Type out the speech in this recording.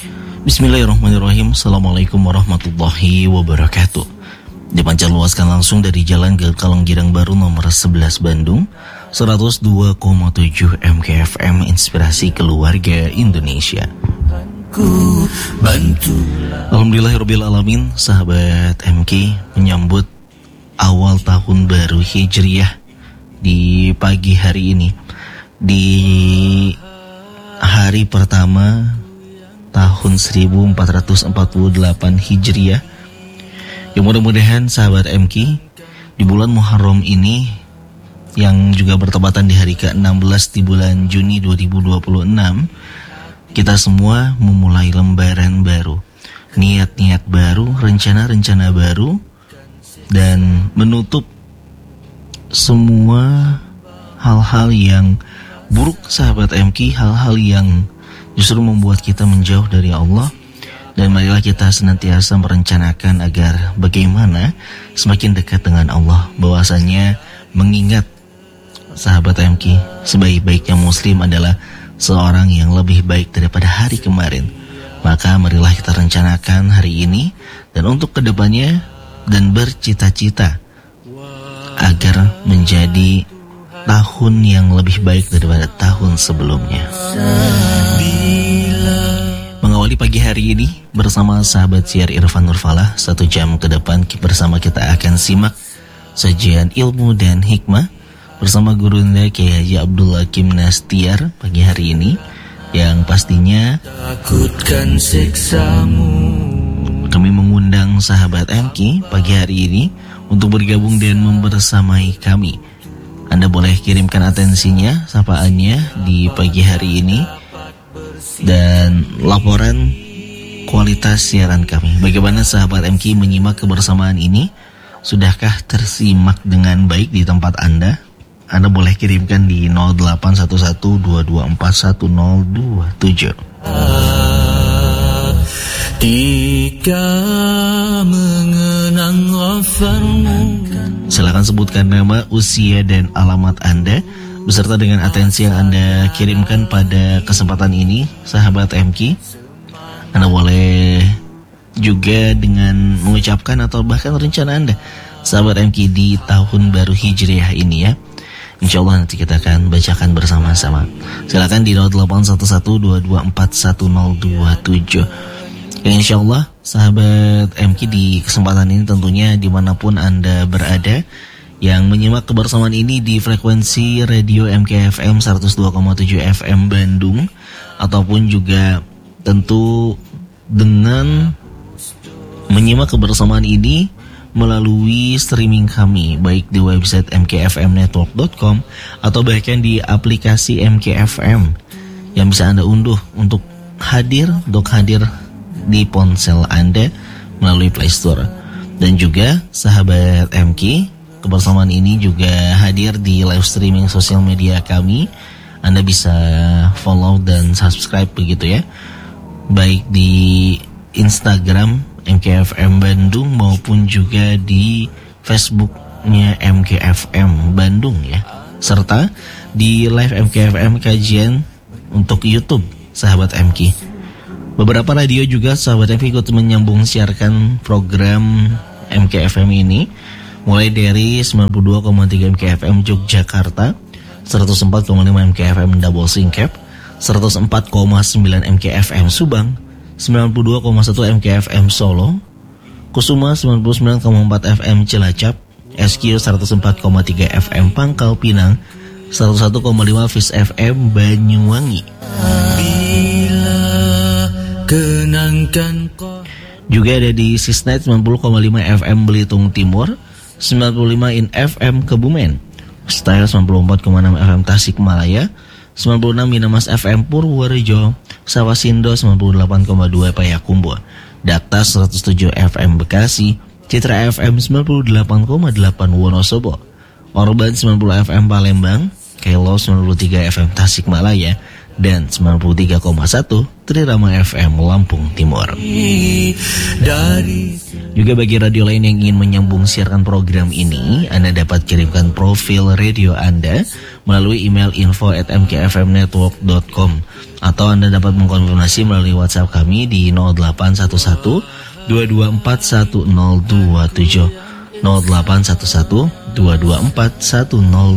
Bismillahirrahmanirrahim. Assalamualaikum warahmatullahi wabarakatuh. Dipancar luaskan langsung dari Jalan Kalonggirang Baru nomor 11 Bandung, 102,7 MKFM Inspirasi Keluarga Indonesia. Alhamdulillahirrabbilalamin. Sahabat MK menyambut awal tahun baru Hijriyah di pagi hari ini, di hari pertama tahun 1448 Hijriah. Yang mudah-mudahan sahabat MK di bulan Muharram ini, yang juga bertepatan di hari ke-16 di bulan Juni 2026, kita semua memulai lembaran baru, niat-niat baru, rencana-rencana baru, dan menutup semua hal-hal yang buruk sahabat MK, hal-hal yang justru membuat kita menjauh dari Allah. Dan marilah kita senantiasa merencanakan agar bagaimana semakin dekat dengan Allah. Bahwasanya mengingat sahabat MK, sebaik-baiknya muslim adalah seorang yang lebih baik daripada hari kemarin. Maka marilah kita rencanakan hari ini dan untuk kedepannya, dan bercita-cita agar menjadi tahun yang lebih baik daripada tahun sebelumnya. Mengawali pagi hari ini bersama sahabat siar Irfan Nurfalah, 1 jam ke depan bersama kita akan simak sajian ilmu dan hikmah bersama Gurunda Kiai Haji Abdul Hakim Nastiar pagi hari ini, yang pastinya takutkan siksamu. Kami mengundang sahabat MK pagi hari ini untuk bergabung dan membersamai kami. Anda boleh kirimkan atensinya, sapaannya di pagi hari ini, dan laporan kualitas siaran kami. Bagaimana sahabat MK menyimak kebersamaan ini? Sudahkah tersimak dengan baik di tempat Anda? Anda boleh kirimkan di 081122411027. Jika mengenang wafatmu, silakan sebutkan nama, usia, dan alamat Anda beserta dengan atensi yang Anda kirimkan pada kesempatan ini, sahabat MK. Anda boleh juga dengan mengucapkan atau bahkan rencana Anda, sahabat MK, di tahun baru Hijriah ini ya. Insya Allah nanti kita akan bacakan bersama-sama. Silakan di 081122411027. Ya, insya Allah sahabat MK di kesempatan ini tentunya dimanapun Anda berada, yang menyimak kebersamaan ini di frekuensi radio MKFM 102,7 FM Bandung, ataupun juga tentu dengan menyimak kebersamaan ini melalui streaming kami, baik di website mkfmnetwork.com atau bahkan di aplikasi MKFM yang bisa Anda unduh untuk hadir di ponsel Anda melalui Play Store. Dan juga sahabat MK, kebersamaan ini juga hadir di live streaming sosial media kami. Anda bisa follow dan subscribe begitu ya, baik di Instagram MKFM Bandung maupun juga di Facebooknya MKFM Bandung ya, serta di live MKFM kajian untuk YouTube sahabat MK. Beberapa radio juga sahabat MK ikut menyambung siarkan program MKFM ini, mulai dari 92,3 MKFM Yogyakarta, 104,5 MKFM Double Singkep, 104,9 MKFM Subang, 92,1 MKFM Solo, Kusuma 99,4 FM Cilacap, SQ 104,3 FM Pangkal Pinang, 101,5 Fis FM Banyuwangi. Juga ada di Sisnet 90,5 FM Belitung Timur, 95 in FM Kebumen, Style 94,6 FM Tasikmalaya, 96 Binamas FM Purworejo, Sawasindo 98,2 Payakumbuh, Dakta 107 FM Bekasi, Citra FM 98,8 Wonosobo, Orban 90 FM Palembang, Kelo 93 FM Tasikmalaya, dan 93,1 Trirama FM Lampung Timur. Juga bagi radio lain yang ingin menyambung siarkan program ini, Anda dapat kirimkan profil radio Anda melalui email info@mkfmnetwork.com atau Anda dapat mengkonfirmasi melalui WhatsApp kami di 0811 224 1027 0811 224 1027.